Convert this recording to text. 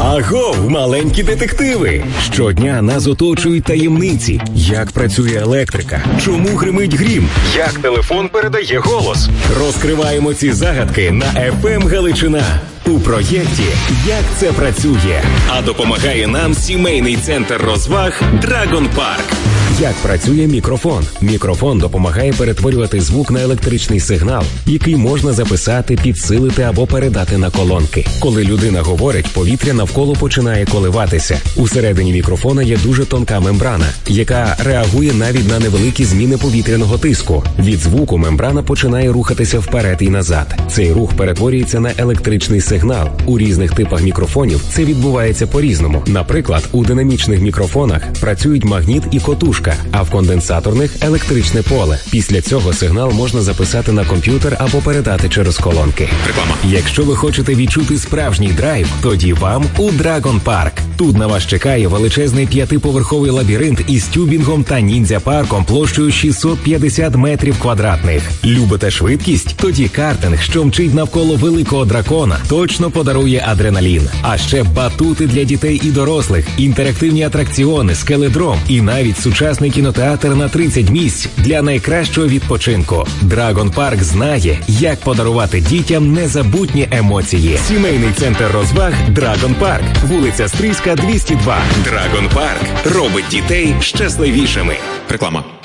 Агов, маленькі детективи! Щодня нас оточують таємниці. Як працює електрика? Чому гримить грім? Як телефон передає голос? Розкриваємо ці загадки на FM Галичина. У проєкті «Як це працює?» А допомагає нам сімейний центр розваг «Драгон Парк». Як працює мікрофон? Мікрофон допомагає перетворювати звук на електричний сигнал, який можна записати, підсилити або передати на колонки. Коли людина говорить, повітря навколо починає коливатися. Усередині мікрофона є дуже тонка мембрана, яка реагує навіть на невеликі зміни повітряного тиску. Від звуку мембрана починає рухатися вперед і назад. Цей рух перетворюється на електричний сигнал. У різних типах мікрофонів це відбувається по-різному. Наприклад, у динамічних мікрофонах працюють магніт і котушка, а в конденсаторних – електричне поле. Після цього сигнал можна записати на комп'ютер або передати через колонки. Реклама. Якщо ви хочете відчути справжній драйв, тоді вам у Драгон Парк. Тут на вас чекає величезний 5-поверховий лабіринт із тюбінгом та ніндзя-парком площею 650 метрів квадратних. Любите швидкість? Тоді картинг, що мчить навколо великого дракона, точно подарує адреналін. А ще батути для дітей і дорослих, інтерактивні атракціони, скеледром і навіть сучасний кінотеатр на 30 місць для найкращого відпочинку. Драгон Парк знає, як подарувати дітям незабутні емоції. Сімейний центр розваг Драгон Парк. Вулиця Стрийська, 202. Драгон Парк робить дітей щасливішими. Реклама.